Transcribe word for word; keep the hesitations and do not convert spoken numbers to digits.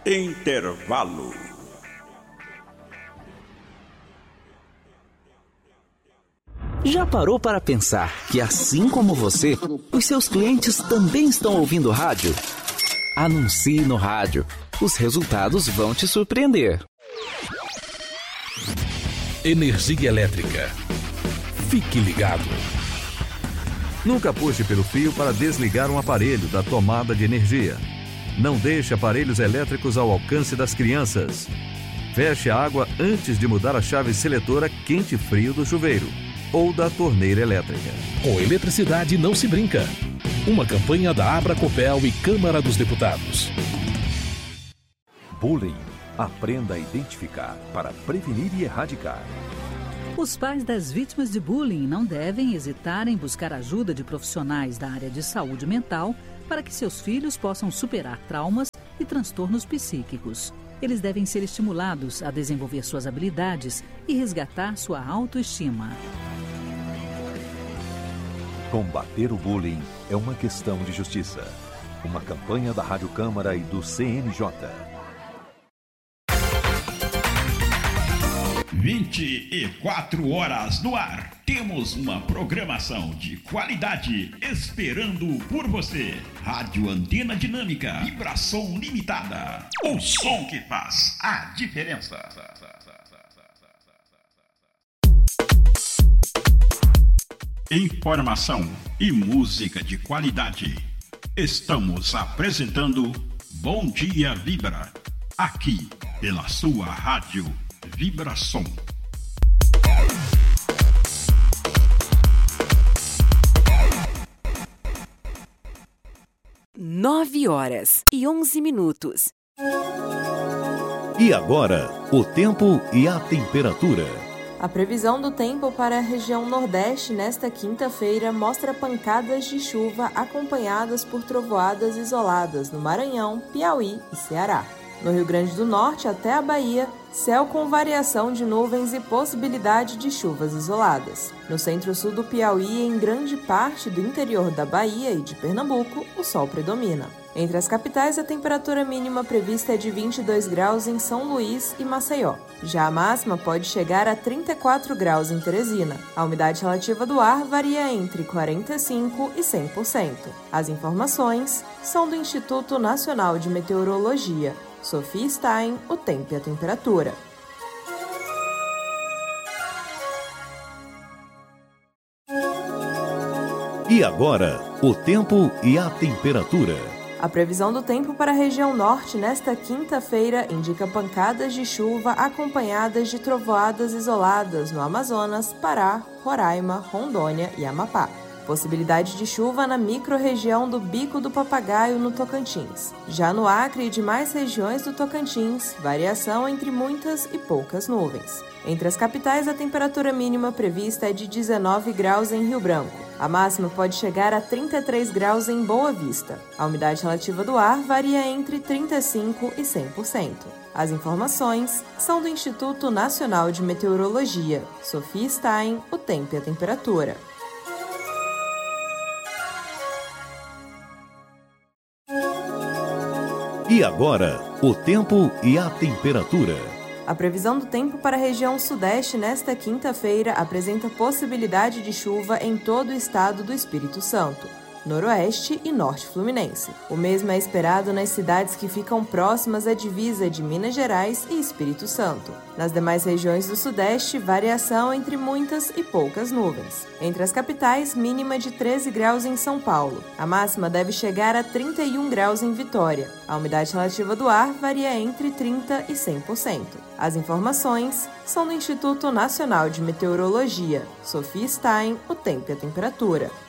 Intervalo. Já parou para pensar que, assim como você, os seus clientes também estão ouvindo rádio? Anuncie no rádio. Os resultados vão te surpreender. Energia elétrica. Fique ligado. Nunca puxe pelo fio para desligar um aparelho da tomada de energia. Não deixe aparelhos elétricos ao alcance das crianças. Feche a água antes de mudar a chave seletora quente e frio do chuveiro ou da torneira elétrica. Com eletricidade não se brinca. Uma campanha da Abracopel e Câmara dos Deputados. Bullying. Aprenda a identificar para prevenir e erradicar. Os pais das vítimas de bullying não devem hesitar em buscar ajuda de profissionais da área de saúde mental para que seus filhos possam superar traumas e transtornos psíquicos. Eles devem ser estimulados a desenvolver suas habilidades e resgatar sua autoestima. Combater o bullying é uma questão de justiça. Uma campanha da Rádio Câmara e do C N J. vinte e quatro horas no ar. Temos uma programação de qualidade esperando por você. Rádio Antena Dinâmica, vibração limitada. O som que faz a diferença. Informação e música de qualidade. Estamos apresentando Bom Dia Vibra, aqui pela sua rádio Vibração. Nove horas e onze minutos. E agora, o tempo e a temperatura. A previsão do tempo para a região Nordeste nesta quinta-feira mostra pancadas de chuva acompanhadas por trovoadas isoladas no Maranhão, Piauí e Ceará. No Rio Grande do Norte até a Bahia, céu com variação de nuvens e possibilidade de chuvas isoladas. No centro-sul do Piauí e em grande parte do interior da Bahia e de Pernambuco, o sol predomina. Entre as capitais, a temperatura mínima prevista é de vinte e dois graus em São Luís e Maceió. Já a máxima pode chegar a trinta e quatro graus em Teresina. A umidade relativa do ar varia entre quarenta e cinco por cento e cem por cento. As informações são do Instituto Nacional de Meteorologia. Sofia Stein, o tempo e a temperatura. E agora, o tempo e a temperatura. A previsão do tempo para a região norte nesta quinta-feira indica pancadas de chuva acompanhadas de trovoadas isoladas no Amazonas, Pará, Roraima, Rondônia e Amapá. Possibilidade de chuva na microrregião do Bico do Papagaio, no Tocantins. Já no Acre e demais regiões do Tocantins, variação entre muitas e poucas nuvens. Entre as capitais, a temperatura mínima prevista é de dezenove graus em Rio Branco. A máxima pode chegar a trinta e três graus em Boa Vista. A umidade relativa do ar varia entre trinta e cinco por cento e cem por cento. As informações são do Instituto Nacional de Meteorologia. Sofia Stein, o tempo e a temperatura. E agora, o tempo e a temperatura. A previsão do tempo para a região sudeste nesta quinta-feira apresenta possibilidade de chuva em todo o estado do Espírito Santo, noroeste e norte fluminense. O mesmo é esperado nas cidades que ficam próximas à divisa de Minas Gerais e Espírito Santo. Nas demais regiões do sudeste, variação entre muitas e poucas nuvens. Entre as capitais, mínima de treze graus em São Paulo. A máxima deve chegar a trinta e um graus em Vitória. A umidade relativa do ar varia entre trinta por cento e cem por cento. As informações são do Instituto Nacional de Meteorologia. Sofia Stein, o tempo e a temperatura.